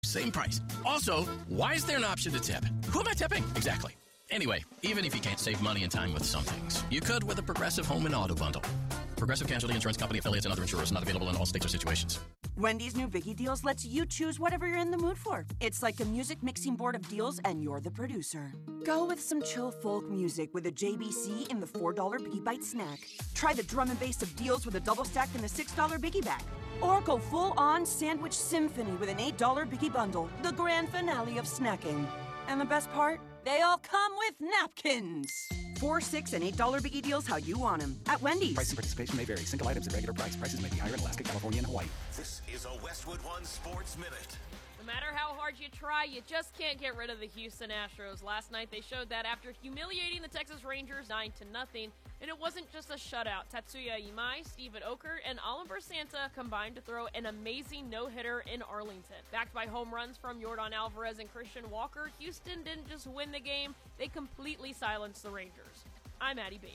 Same price. Also, why is there an option to tip? Who am I tipping? Exactly. Anyway, even if you can't save money and time with some things, you could with a Progressive Home and Auto Bundle. Progressive Casualty Insurance Company, affiliates, and other insurers not available in all states or situations. Wendy's new Biggie Deals lets you choose whatever you're in the mood for. It's like a music mixing board of deals, and you're the producer. Go with some chill folk music with a JBC in the $4 Biggie Bite snack. Try the drum and bass of deals with a double stack in the $6 Biggie Bag. Or go full-on sandwich symphony with an $8 Biggie Bundle, the grand finale of snacking. And the best part? They all come with napkins. $4, $6, and $8 Biggie Deals how you want them. At Wendy's. Price and participation may vary. Single items at regular price. Prices may be higher in Alaska, California, and Hawaii. This is a Westwood One Sports Minute. No matter how hard you try, you just can't get rid of the Houston Astros. Last night they showed that after humiliating the Texas Rangers 9-0. And it wasn't just a shutout. Tatsuya Imai, Steven Oker, and Oliver Santa combined to throw an amazing no-hitter in Arlington. Backed by home runs from Yordan Alvarez and Christian Walker, Houston didn't just win the game, they completely silenced the Rangers. I'm Addie Bates.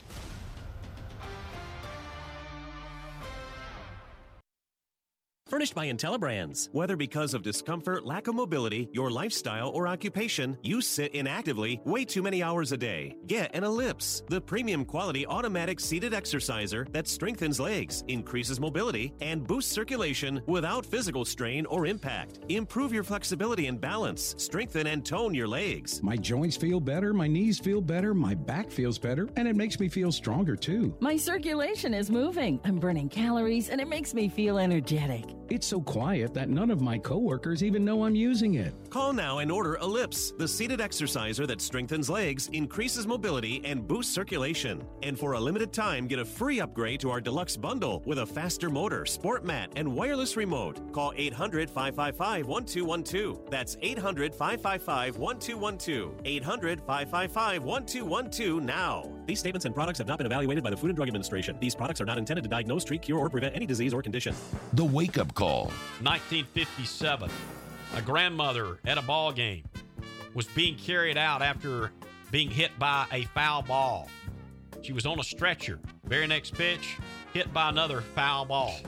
Furnished by IntelliBrands. Whether because of discomfort, lack of mobility, your lifestyle, or occupation, you sit inactively way too many hours a day. Get an Ellipse, the premium quality automatic seated exerciser that strengthens legs, increases mobility, and boosts circulation without physical strain or impact. Improve your flexibility and balance. Strengthen and tone your legs. My joints feel better, my knees feel better, my back feels better, and it makes me feel stronger too. My circulation is moving. I'm burning calories, and it makes me feel energetic. It's so quiet that none of my coworkers even know I'm using it. Call now and order Ellipse, the seated exerciser that strengthens legs, increases mobility, and boosts circulation. And for a limited time, get a free upgrade to our deluxe bundle with a faster motor, sport mat, and wireless remote. Call 800-555-1212. That's 800-555-1212. 800-555-1212 now. These statements and products have not been evaluated by the Food and Drug Administration. These products are not intended to diagnose, treat, cure, or prevent any disease or condition. The Wake Up Call. 1957. A grandmother at a ball game was being carried out after being hit by a foul ball. She was on a stretcher. Very next pitch, hit by another foul ball.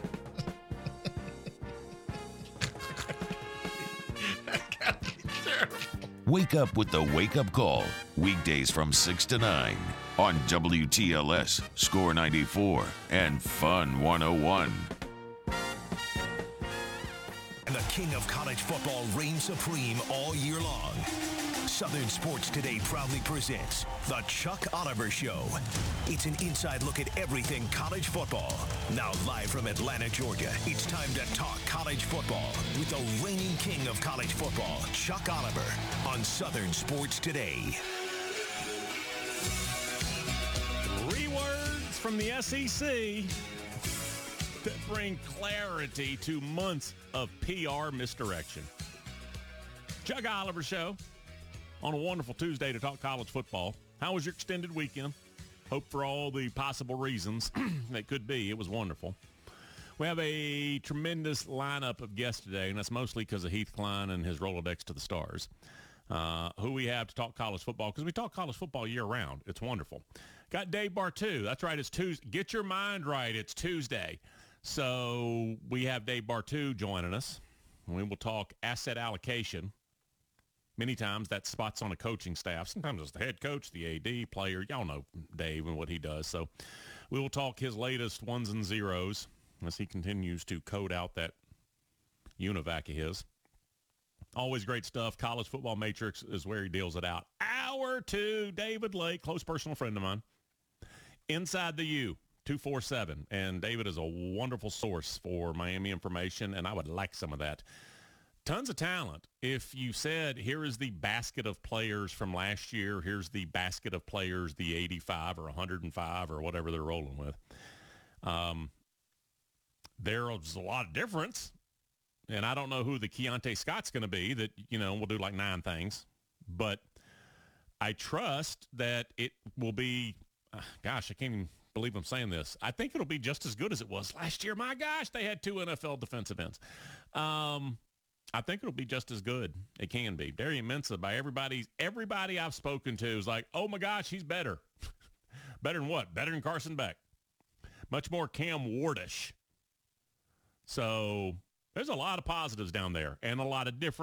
Wake up with the Wake Up Call. Weekdays from 6 to 9 on WTLS, Score 94, and Fun 101. And the king of college football reigns supreme all year long. Southern Sports Today proudly presents The Chuck Oliver Show. It's an inside look at everything college football. Now live from Atlanta, Georgia, it's time to talk college football with the reigning king of college football, Chuck Oliver, on Southern Sports Today. 3 words from the SEC that bring clarity to months of PR misdirection. Chuck Oliver Show on a wonderful Tuesday to talk college football. How was your extended weekend? Hope for all the possible reasons that could be. It was wonderful. We have a tremendous lineup of guests today, and that's mostly because of Heath Klein and his Rolodex to the stars. Who we have to talk college football, because we talk college football year-round. It's wonderful. Got Dave Bartoo. That's right, it's Tuesday. Get your mind right. It's Tuesday. So we have Dave Bartoo joining us. We will talk asset allocation. Many times that spot's on a coaching staff. Sometimes it's the head coach, the AD, player. Y'all know Dave and what he does. So we will talk his latest ones and zeros as he continues to code out that UNIVAC of his. Always great stuff. College Football Matrix is where he deals it out. Hour 2, David Lake, close personal friend of mine. Inside the U, 247. And David is a wonderful source for Miami information, and I would like some of that. Tons of talent. If you said, here is the basket of players from last year, here's the basket of players, the 85 or 105 or whatever they're rolling with, there's a lot of difference. And I don't know who the Keontae Scott's going to be that, will do like 9 things. But I trust that it will be, gosh, I can't even believe I'm saying this. I think it'll be just as good as it was last year. My gosh, they had 2 NFL defensive ends. I think it'll be just as good. It can be. Darian Mensah, by everybody I've spoken to, is like, oh my gosh, he's better. Better than what? Better than Carson Beck. Much more Cam Wardish. So There's a lot of positives down there and a lot of different